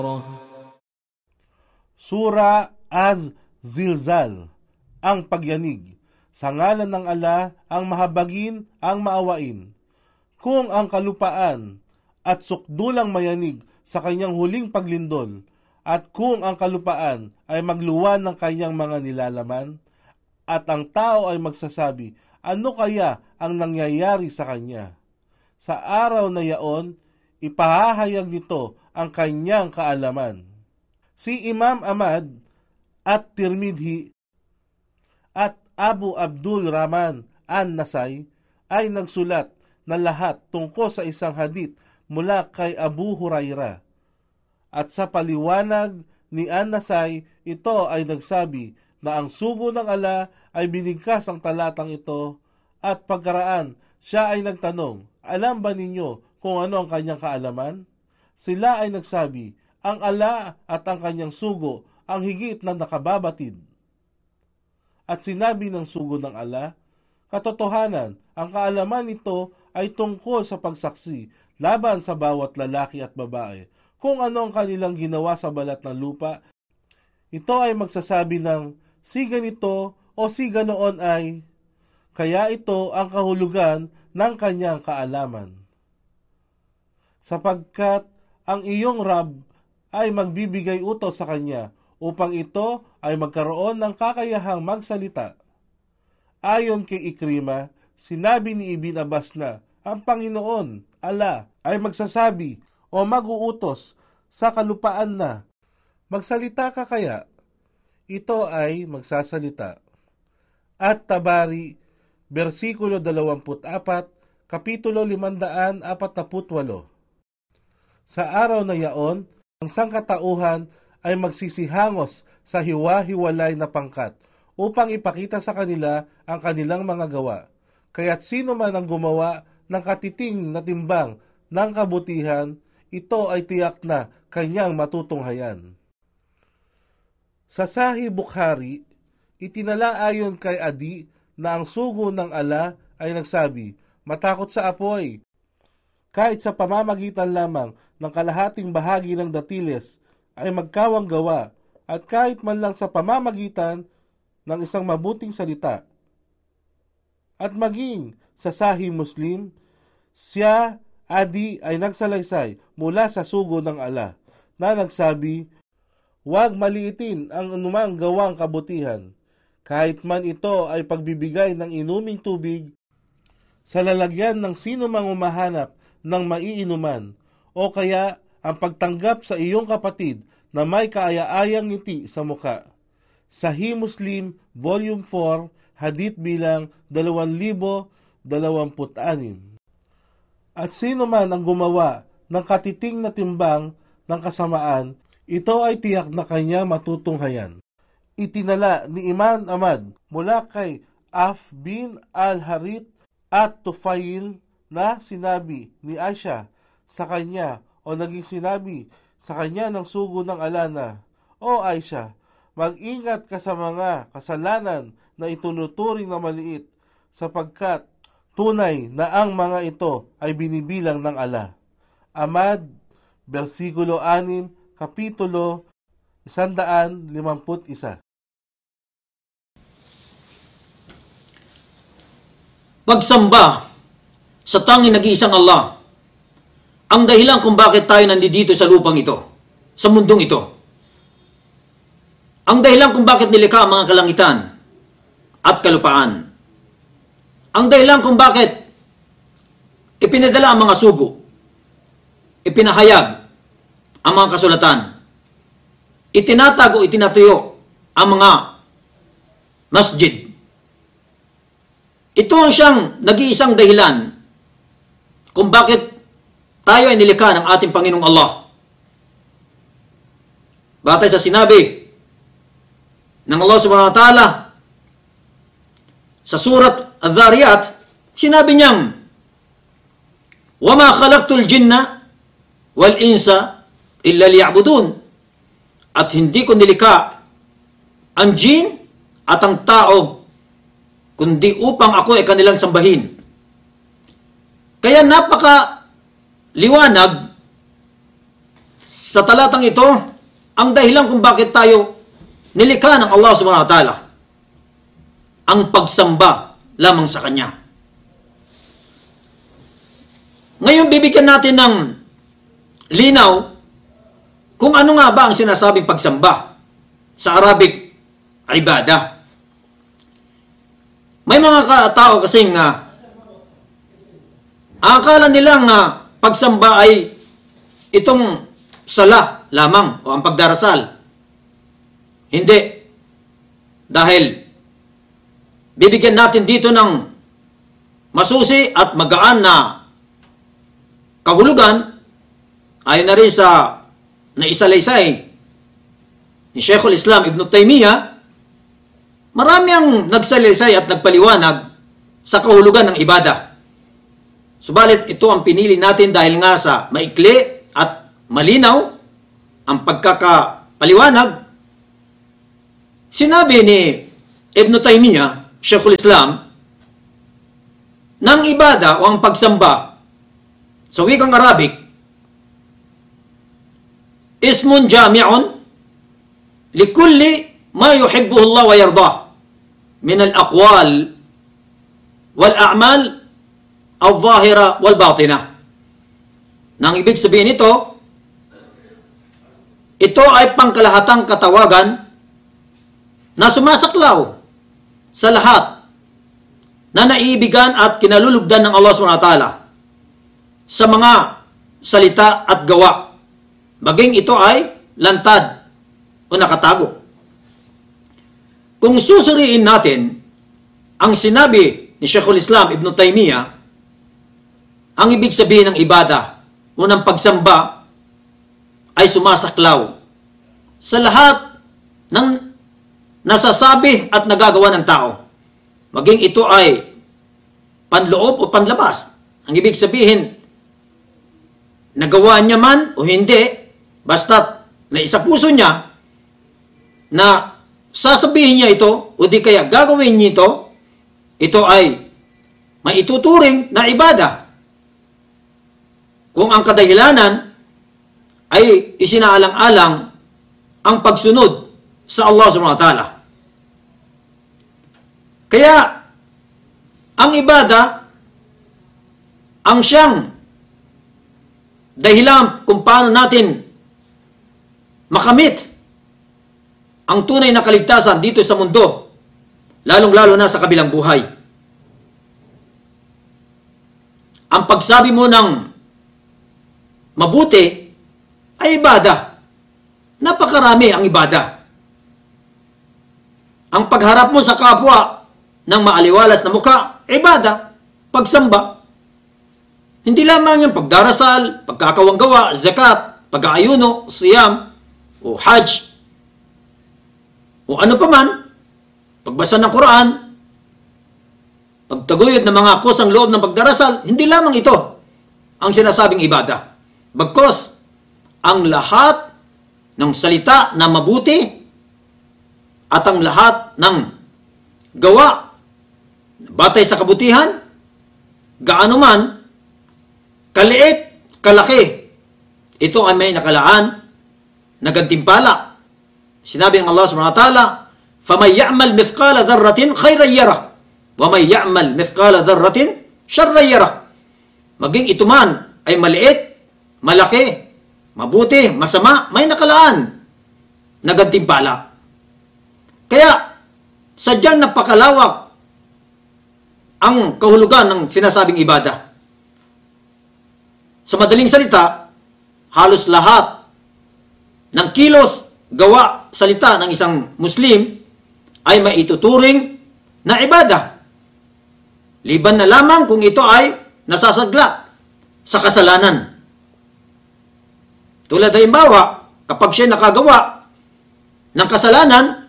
Sura Az-Zilzal, ang pagyanig. Sa ngalan ng ala, ang mahabagin, ang maawain. Kung ang kalupaan at sukdulang mayanig sa kanyang huling paglindol, at kung ang kalupaan ay magluwan ng kanyang mga nilalaman, at ang tao ay magsasabi, ano kaya ang nangyayari sa kanya? Sa araw na yaon, ipahahayag nito ang kanyang kaalaman. Si Imam Ahmad at Tirmidhi at Abu Abdul Rahman an-Nasai ay nagsulat na lahat tungkol sa isang hadith mula kay Abu Hurairah. At sa paliwanag ni an-Nasai, ito ay nagsabi na ang sugo ng ala ay binigkas ang talatang ito, at pagkaraan siya ay nagtanong, alam ba ninyo kung ano ang kanyang kaalaman? Sila ay nagsabi, ang ala at ang kanyang sugo ang higit na nakababatid. At sinabi ng sugo ng ala, katotohanan, ang kaalaman nito ay tungkol sa pagsaksi laban sa bawat lalaki at babae. Kung ano ang kanilang ginawa sa balat ng lupa, ito ay magsasabi ng si ganito o si ganoon ay, kaya ito ang kahulugan ng kanyang kaalaman. Sapagkat ang iyong Rab ay magbibigay utos sa kanya upang ito ay magkaroon ng kakayahang magsalita. Ayon kay Ikrima, sinabi ni Ibn Abbas na ang Panginoon, Allah, ay magsasabi o mag-uutos sa kalupaan na, magsalita ka kaya? Ito ay magsasalita. At Tabari, versikulo 24, kapitulo 548. Sa araw na yaon, ang sangkatauhan ay magsisihangos sa hiwa-hiwalay na pangkat upang ipakita sa kanila ang kanilang mga gawa. Kaya't sino man ang gumawa ng katiting na timbang ng kabutihan, ito ay tiyak na kanyang matutunghayan. Sa Sahih Bukhari, itinala ayon kay Adi na ang sugo ng ala ay nagsabi, matakot sa apoy. Kahit sa pamamagitan lamang ng kalahating bahagi ng datiles ay magkawang gawa, at kahit man lang sa pamamagitan ng isang mabuting salita. At maging sa Sahih Muslim, siya, Adi, ay nagsalaysay mula sa sugo ng ala na nagsabi, huwag maliitin ang anumang gawang kabutihan, kahit man ito ay pagbibigay ng inuming tubig sa lalagyan ng sino mang umahanap ng maiinuman, o kaya ang pagtanggap sa iyong kapatid na may kaaya-ayang ngiti sa muka. Sahih Muslim, Volume 4, Hadith bilang 2026. At sino man ang gumawa ng katiting na timbang ng kasamaan, ito ay tiyak na kanya matutunghayan. Itinala ni Imam Ahmad mula kay Af bin al-Harith at Tufail na sinabi ni Aisha sa kanya o naging sinabi sa kanya ng sugo ng ala na, O Aisha, mag-ingat ka sa mga kasalanan na itunuturing na maliit, sapagkat tunay na ang mga ito ay binibilang ng ala. Ahmad, versikulo 6, kapitulo 151. Pagsamba sa tanging nag-iisang Allah, ang dahilan kung bakit tayo nandito sa lupang ito, sa mundong ito. Ang dahilan kung bakit nilikha ang mga kalangitan at kalupaan. Ang dahilan kung bakit ipinadala ang mga sugo, ipinahayag ang mga kasulatan, itinatago, itinatuyo ang mga masjid. Ito ang siyang nag-iisang dahilan kung bakit tayo ay nilikha ng ating Panginoong Allah. Batay sa sinabi ng Allah subhanahu wa ta'ala sa surat Adh-Dhariyat, sinabi niyang, وَمَا خَلَقْتُ الْجِنَّ وَالْإِنسَ إِلَّا لِيَعْبُدُونَ. At hindi ko nilikha ang jin at ang tao, kundi upang ako ay kanilang sambahin. Kaya napaka liwanag sa talatang ito ang dahilan kung bakit tayo nilikha ng Allah subhanahu wa ta'ala. Ang pagsamba lamang sa Kanya. Ngayon, bibigyan natin ng linaw kung ano nga ba ang sinasabing pagsamba. Sa Arabic, ibadah. May mga tao kasing akala nilang pagsamba ay itong sala lamang o ang pagdarasal. Hindi. Dahil bibigyan natin dito ng masusi at magaan na kahulugan ayon na rin sa naisalaysay ni Sheikhul Islam Ibn Taymiyyah. Marami ang nagsalaysay at nagpaliwanag sa kahulugan ng ibadah. Subalit ito ang pinili natin dahil nga sa maikli at malinaw ang pagkakapaliwanag. Sinabi ni Ibn Taymiyyah, Sheikhul Islam, ng ibada o ang pagsamba sa wikang Arabic, ismun jami'un likulli ma yuhibbuhu Allah wa yardah min al-aqwal wal a'mal al-zahira wal batina. Nang ibig sabihin ito ay pangkalahatang katawagan na sumasaklaw sa lahat na naiibigan at kinalulugdan ng Allah subhanahu wa ta'ala sa mga salita at gawa, maging ito ay lantad o nakatago. Kung susuriin natin ang sinabi ni Sheikhul Islam Ibn Taymiyyah, ang ibig sabihin ng ibada o ng pagsamba ay sumasaklaw sa lahat ng nasasabi at nagagawa ng tao, maging ito ay panloob o panlabas. Ang ibig sabihin, nagawa niya man o hindi, basta't naisapuso niya na sasabihin niya ito o di kaya gagawin niya ito ay maituturing na ibada. Kung ang kadahilanan ay isinaalang-alang ang pagsunod sa Allah subhanahu wa ta'ala. Kaya, ang ibada, ang siyang dahilan kung paano natin makamit ang tunay na kaligtasan dito sa mundo, lalong-lalo na sa kabilang buhay. Ang pagsabi mo ng mabuti ay ibada. Napakarami ang ibada. Ang pagharap mo sa kapwa ng maaliwalas na mukha, ibada, pagsamba. Hindi lamang yung pagdarasal, pagkakawanggawa, zakat, pag-aayuno, siyam, o hajj, o ano pa man, pagbasa ng Quran, pagtaguyod ng mga kusang loob ng pagdarasal, hindi lamang ito ang sinasabing ibada. Bagkos, ang lahat ng salita na mabuti at ang lahat ng gawa batay sa kabutihan, gaano man, kaliit, kalaki, ito ay may nakalaan na gantimpala. Sinabi ng Allah subhanahu wa ta'ala, فَمَنْ يَعْمَلْ مِثْقَالَ ذَرَّةٍ خَيْرًا يَرَهُ وَمَنْ يَعْمَلْ مِثْقَالَ ذَرَّةٍ شَرًّا يَرَهُ. Maging ito man ay maliit, malaki, mabuti, masama, may nakalaan na gantimpala. Kaya, sadyang napakalawak ang kahulugan ng sinasabing ibada. Sa madaling salita, halos lahat ng kilos, gawa, salita ng isang Muslim ay maituturing na ibada. Liban na lamang kung ito ay nasasagla sa kasalanan. Tulad halimbawa, kapag siya nakagawa ng kasalanan,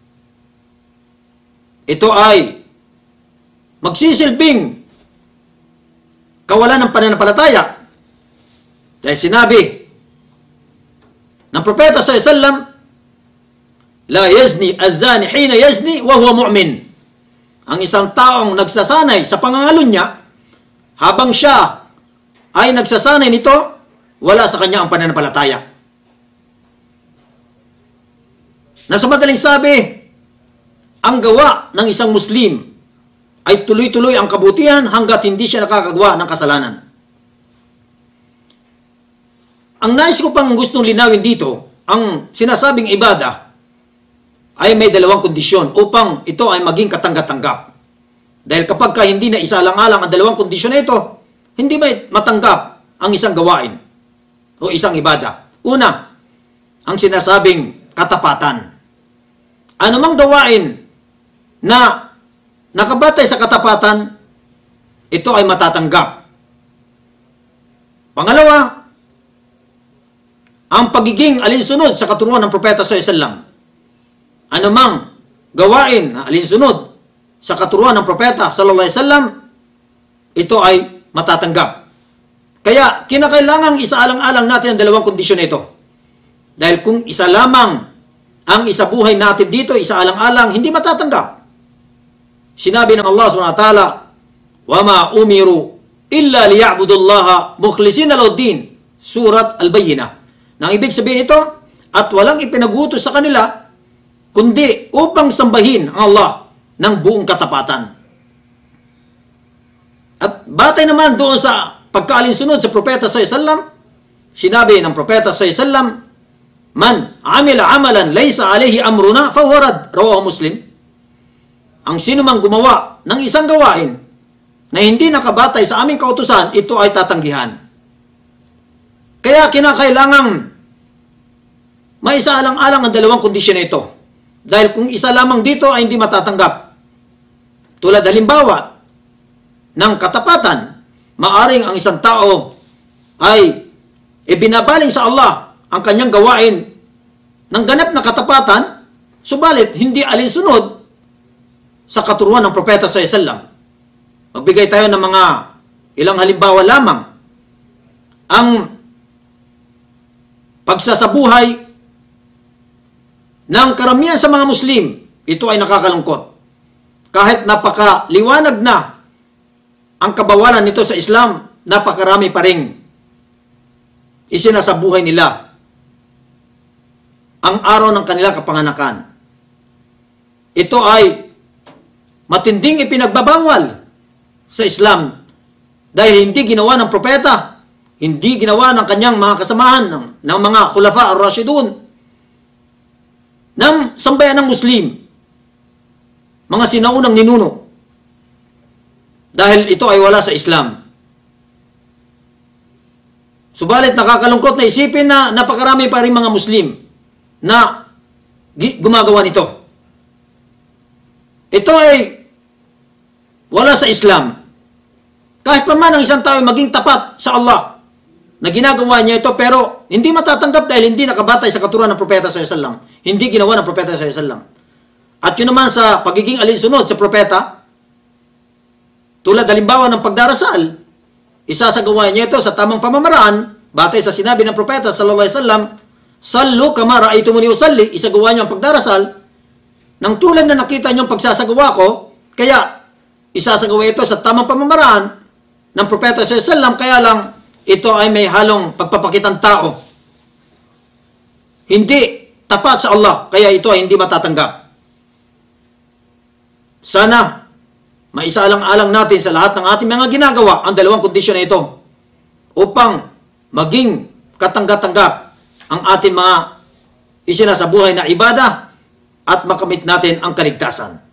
ito ay magsisilbing kawalan ng pananampalataya. Dahil sinabi ng propeta sallallahu alaihi wasallam, la yazni az-zani hina yazni wa huwa mu'min. Ang isang taong nagsasanay sa pangangalo niya, habang siya ay nagsasanay nito, wala sa kanya ang pananampalataya. na sa madaling sabi, ang gawa ng isang Muslim ay tuloy-tuloy ang kabutihan hanggat hindi siya nakakagawa ng kasalanan. Ang nais ko pang gustong linawin dito, ang sinasabing ibada ay may dalawang kondisyon upang ito ay maging katanggap-tanggap. Dahil kapag ka hindi na isalang-alang ang dalawang kondisyon na ito, hindi may matanggap ang isang gawain o isang ibada. Una, ang sinasabing katapatan. Anumang gawain na nakabatay sa katapatan, ito ay matatanggap. Pangalawa, ang pagiging alinsunod sa katuruan ng Propeta sallallahu alaihi wasallam. Anumang gawain na alinsunod sa katuruan ng Propeta sallallahu alaihi wasallam, ito ay matatanggap. Kaya kinakailangang isaalang-alang natin ang dalawang kondisyon nito. Dahil kung isa lamang ang isabuhay natin dito, isaalang-alang, hindi matatanggap. Sinabi ng Allah subhanahu wa ta'ala, وَمَا أُمِرُوا إِلَّا لِيَعْبُدُوا اللَّهَ مُخْلِصِينَ لَهُ الدِّينَ. Surat Al-Bayyinah. Nang ibig sabihin ito, at walang ipinagutos sa kanila, kundi upang sambahin ang Allah ng buong katapatan. At batay naman doon sa pagkaalinsunod sa Propeta sallallahu alaihi wasallam, sinabi ng Propeta sallallahu alaihi wasallam, "Man amila amalan laysa alayhi amruna fa huwa rad." Rawahu Muslim. Ang sino mang gumawa ng isang gawain na hindi nakabatay sa aming kautusan, ito ay tatanggihan. Kaya kinakailangang maisaalang-alang ang dalawang kondisyon nito. Dahil kung isa lamang dito ay hindi matatanggap. Tulad halimbawa ng katapatan, maaring ang isang tao ay ibinabaling sa Allah ang kanyang gawain ng ganap na katapatan, subalit hindi alinsunod sa katuruan ng Propeta sallallahu alaihi wasallam. Magbigay tayo ng mga ilang halimbawa lamang. Ang pagsasabuhay ng karamihan sa mga Muslim, ito ay nakakalungkot. Kahit napakaliwanag na ang kabawalan nito sa Islam, napakarami pa ring isinasabuhay nila ang araw ng kanilang kapanganakan. Ito ay matinding ipinagbabawal sa Islam dahil hindi ginawa ng propeta, hindi ginawa ng kanyang mga kasamahan, ng mga khulafa ar-rashidun, ng sambayan ng Muslim, mga sinaunang ninuno, dahil ito ay wala sa Islam. Subalit nakakalungkot na isipin na napakarami pa rin mga Muslim na gumagawa nito. Ito ay wala sa Islam. Kahit pa man ang isang tao maging tapat sa Allah na ginagawa niya ito, pero hindi matatanggap dahil hindi nakabatay sa katuruan ng Propeta sallallahu alaihi wasallam. Hindi ginawa ng Propeta sallallahu alaihi wasallam. At yun naman sa pagiging alinsunod sa Propeta, tulad halimbawa ng pagdarasal, isasagawa niya ito sa tamang pamamaraan, batay sa sinabi ng Propeta sallallahu alaihi wasallam, "Sallu kama ra'aytumuni usalli." Isagawa niyo ang pagdarasal nang tulad na nakita niyo ang pagsasagawa ko, kaya isasagawa ito sa tamang pamamaraan ng Propeta sallallahu alaihi wasallam, kaya lang ito ay may halong pagpapakitang tao. Hindi tapat sa Allah, kaya ito ay hindi matatanggap. Sana maisaalang-alang natin sa lahat ng ating mga ginagawa ang dalawang kondisyon na ito upang maging katanggap-tanggap ang ating mga isinasabuhay na ibada at makamit natin ang kaligtasan.